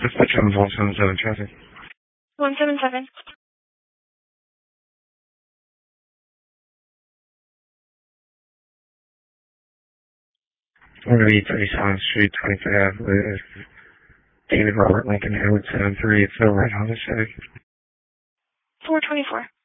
Dispatch on 177 traffic. 177. We're going to be 37th Street, 23rd Avenue. David Robert Lincoln, Edward 73. It's no right on the city. 424.